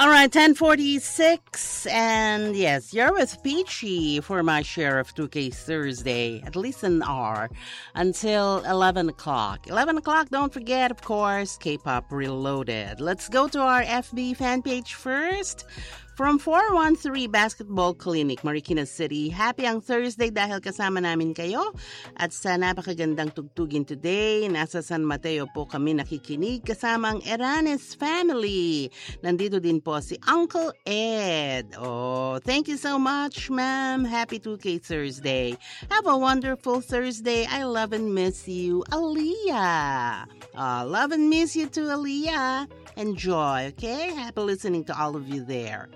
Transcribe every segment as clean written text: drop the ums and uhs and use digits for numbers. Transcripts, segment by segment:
All right, 10:46, and yes, you're with Peachy for my share of 2K Thursday, at least an hour, until 11 o'clock. 11 o'clock, don't forget, of course, K-Pop Reloaded. Let's go to our FB fan page first. From 413 Basketball Clinic, Marikina City, happy ang Thursday dahil kasama namin kayo. At sa napakagandang tugtugin today, nasa San Mateo po kami nakikinig kasama ang Eranes family. Nandito din po si Uncle Ed. Oh, thank you so much, ma'am. Happy 2K Thursday. Have a wonderful Thursday. I love and miss you, Aliyah. Love and miss you too, Aliyah. Enjoy, okay? Happy listening to all of you there.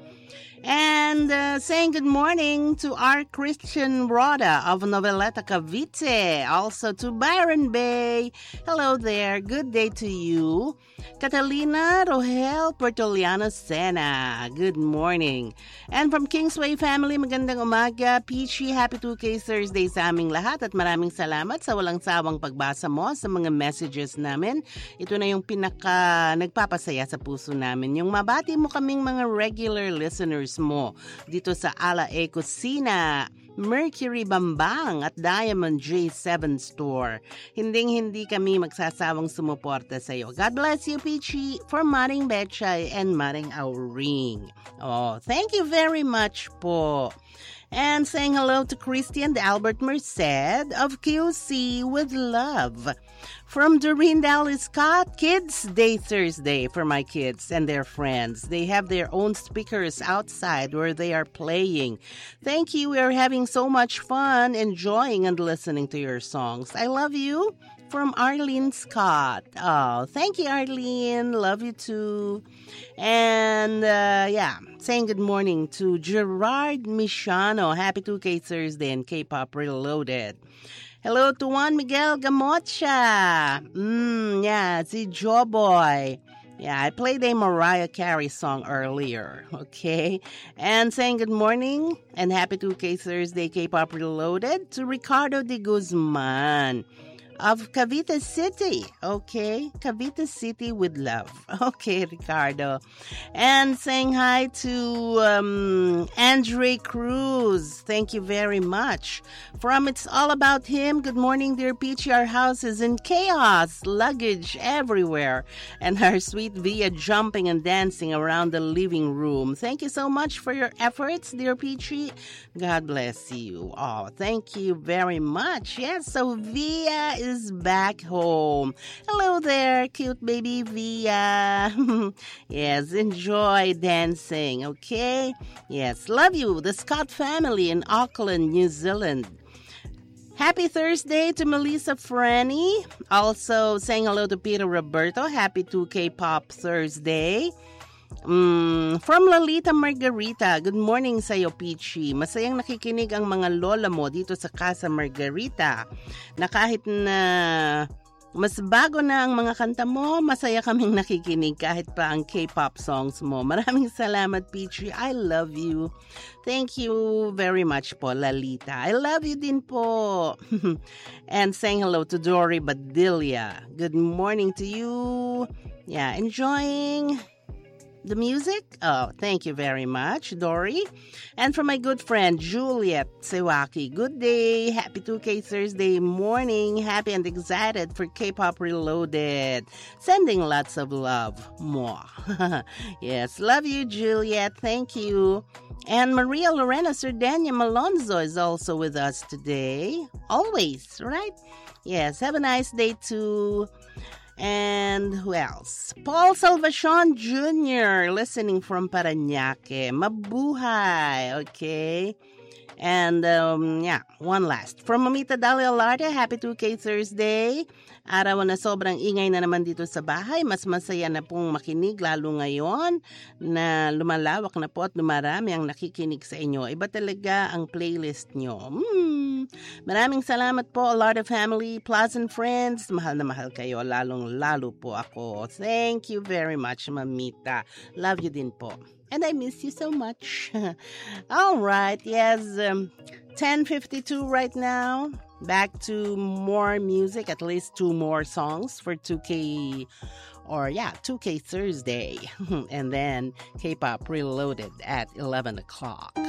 And saying good morning to our Christian Roda of Noveleta Cavite. Also to Byron Bay. Hello there. Good day to you. Catalina Rohel Portoliano Sena. Good morning. And from Kingsway Family, magandang umaga. Peachy, happy 2K Thursday sa aming lahat at maraming salamat sa walang sawang pagbasa mo sa mga messages namin. Ito na yung nagpapasaya sa puso namin. Yung mabati mo kaming mga regular listeners mo dito sa Ala E Cocina, Mercury Bambang at Diamond J7 Store. Hindi kami magsasawang sumuporta sa iyo. God bless you, Peachy, for Maring Betchay and Maring Auring. Oh, thank you very much po. And saying hello to Christian Albert Merced of QC with love. From Doreen Dallas Scott, Kids Day Thursday for my kids and their friends. They have their own speakers outside where they are playing. Thank you. We are having so much fun enjoying and listening to your songs. I love you. From Arlene Scott. Oh, thank you, Arlene. Love you too. And saying good morning to Gerard Michano. Happy 2K Thursday and K-Pop Reloaded. Hello to Juan Miguel Gamocha. Si Joboy. Yeah, I played a Mariah Carey song earlier, okay? And saying good morning and happy 2K Thursday, K-Pop Reloaded to Ricardo de Guzman of Cavite City, okay? Cavite City with love. Okay, Ricardo. And saying hi to Andre Cruz. Thank you very much. From It's All About Him, good morning, dear Peachy. Our house is in chaos, luggage everywhere, and our sweet Via jumping and dancing around the living room. Thank you so much for your efforts, dear Peachy. God bless you. Oh, thank you very much. Yes, so Via is back home. Hello there, cute baby Via. Yes, enjoy dancing, okay? Yes, love you, the Scott family in Auckland, New Zealand. Happy Thursday to Melissa Franny. Also saying hello to Peter Roberto. Happy 2K Pop Thursday. From Lalita Margarita, good morning sa'yo, Peachy. Masayang nakikinig ang mga lola mo dito sa Casa Margarita na kahit na mas bago na ang mga kanta mo, masaya kaming nakikinig kahit pa ang K-pop songs mo. Maraming salamat, Peachy. I love you. Thank you very much po, Lalita. I love you din po. And saying hello to Dory Badilla. Good morning to you. Yeah, enjoying the music? Oh, thank you very much, Dory. And from my good friend, Juliet Sewaki. Good day. Happy 2K Thursday morning. Happy and excited for K-Pop Reloaded. Sending lots of love. More. Yes, love you, Juliet. Thank you. And Maria Lorena Sardania Malonzo is also with us today. Always, right? Yes, have a nice day too. And who else? Paul Salvacion Jr. listening from Parañaque. Mabuhay, okay? And one last. From Mamita Dalia Larda, happy 2K Thursday. Araw na sobrang ingay na naman dito sa bahay. Mas masaya na pong makinig lalo ngayon na lumalawak na po at dumarami ang nakikinig sa inyo. Iba talaga ang playlist nyo. Maraming salamat po, Alarda family, Pleasant friends. Mahal na mahal kayo, lalong-lalo po ako. Thank you very much, Mamita. Love you din po. And I miss you so much. All right, yes, 10:52 right now. Back to more music, at least 2 more songs for 2K or yeah, 2K Thursday, and then K-Pop Reloaded at 11 o'clock.